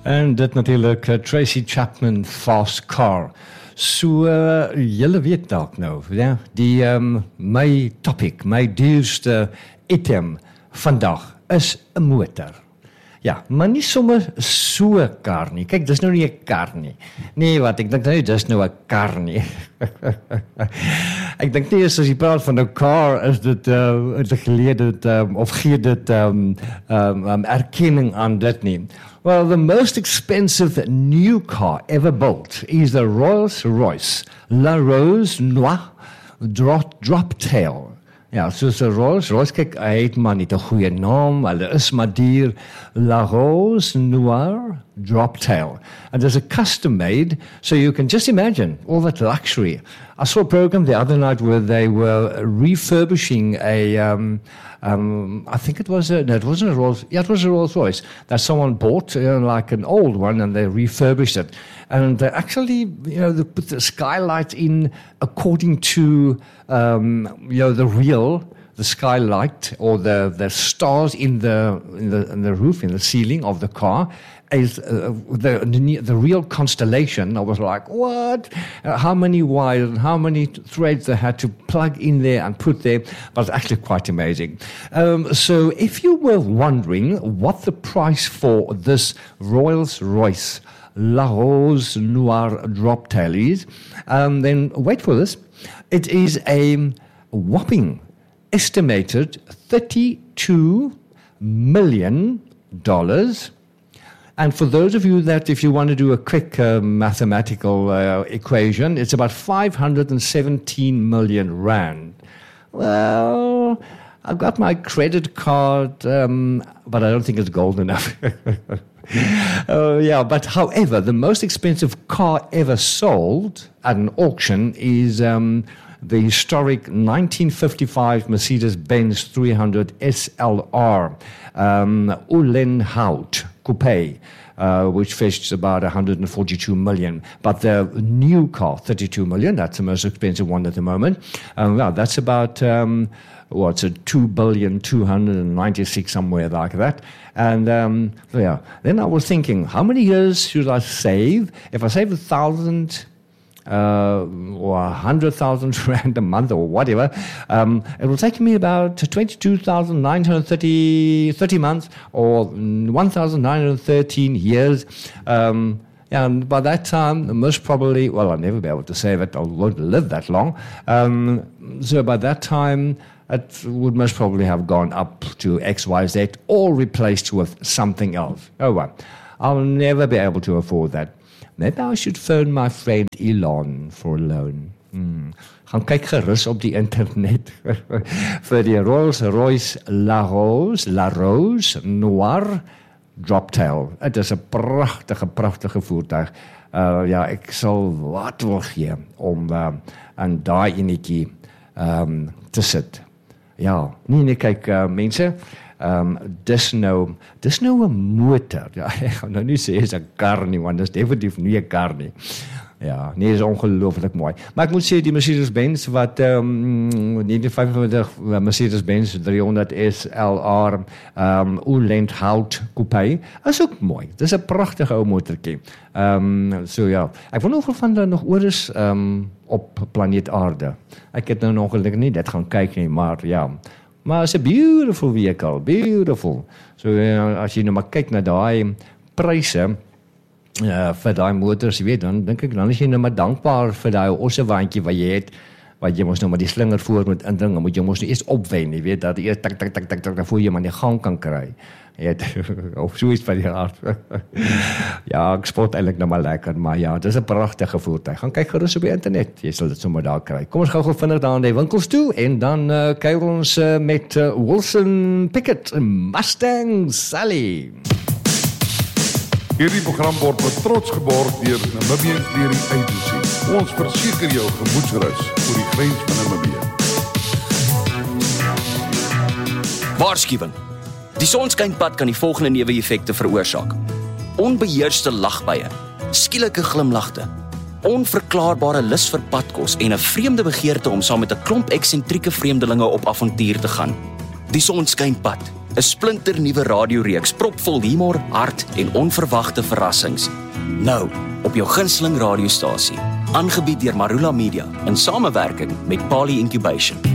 En dit natuurlijk Tracy Chapman, Fast Car. So, julle weet dalk nou, ja, die my topic, my duurste item vandag is 'n motor. Ja, maar nie sommer so 'n kar nie. Kyk, dis nou nie 'n kar nie. Nee, wat, ek dink nou dis nou 'n kar nie. Ek dink nie as jy praat van 'n kar, is dit gelede of gee dit erkenning aan dit nie. Well, the most expensive new car ever built is the Rolls-Royce La Rose Noire Droptail. Ja, soos 'n Rolls-Royce, kyk, hy het maar nie 'n goeie naam, hulle is maar duur. La Rose Noire Droptail. And there's a custom made, so you can just imagine all that luxury. I saw a program the other night where they were refurbishing I think it was it wasn't a Rolls, yeah, it was a Rolls-Royce that someone bought, like an old one, and they refurbished it. And they actually, they put the skylight in according to, the skylight or the stars in the roof, in the ceiling of the car, is the real constellation. I was like, what? How many wires and how many threads they had to plug in there and put there. But it's actually quite amazing. So if you were wondering what the price for this Rolls-Royce La Rose Noire Droptail is, then wait for this. It is a whopping estimated $32 million. And for those of you that, if you want to do a quick mathematical equation, it's about 517 million rand. Well, I've got my credit card, but I don't think it's gold enough. But however, the most expensive car ever sold at an auction is the historic 1955 Mercedes-Benz 300 SLR Uhlenhaut Coupe, which fetched about 142 million. But the new car, 32 million, that's the most expensive one at the moment. That's about, it's a 2,296 somewhere like that. And then I was thinking, how many years should I save? If I save 1,000 or 100,000 rand a month or whatever, it will take me about 22,930 months or 1,913 years. And by that time, most probably, well, I'll never be able to save it. I won't live that long. So by that time, it would most probably have gone up to XYZ or replaced with something else. Oh, well, I'll never be able to afford that. Maybe I should phone my friend Elon for a loan. Gaan kyk gerus op die internet vir die Rolls-Royce La Rose Noire Droptail. Het is 'n pragtige voertuig. Ek sal wat wil gee om aan daai enetjie te sit. Ja, nee, kyk mense, dis nou 'n motor. Ja, ek gaan nou nie sê is 'n kar nie, want dis definitief nie 'n kar nie. Ja, nee, is ongelooflik mooi. Maar ek moet sê die Mercedes-Benz wat 1955 Mercedes-Benz 300 SLR Uhlenhaut Coupe is ook mooi. Dis 'n pragtige ou motortjie. Ek wonder of van hulle nog oor is op planeet Aarde. Ek het nou ongelukkig nie dit gaan kyk nie, maar ja. Maar it's a beautiful vehicle, beautiful. So as jy nou maar kyk na daai pryse vir daai motors, jy weet, dan dink ek dan is jy nou maar dankbaar vir daai ossewandjie wat jy het, wat jy mos nou maar die slinger voor moet indring, dan moet jy mos nou eers opwen, jy weet, dat jy eers tak voor jy maar die gang kan kry. Jy weet, of so iets van die aard. Ja, ek spot eintlik nou maar lekker, maar ja, dis 'n pragtige voertuig. Gaan kyk gerus op die internet, jy sal dit sommer daar kry. Kom ons gou vinnig daar in die winkels toe, en dan kyk ons met Wilson Pickett, Mustang Sally. Hierdie program word met trots geborg deur Namibian Clearing Agency. Ons verseker jou gemoedsrus oor die grens van Namibië. Waarskuwing. Die sonskynpad kan die volgende neeweffekte veroorsaak: onbeheerste lagbuie, skielike glimlagte, onverklaarbare lus vir padkos en 'n vreemde begeerte om saam met 'n klomp eksentrieke vreemdelinge op avontuur te gaan. Die sonskynpad, 'n splinternuwe radioreeks propvol humor, hart en onverwagte verrassings. Nou op jou gunsteling radiostasie, aangebied deur Marula Media in samewerking met Pali Incubation.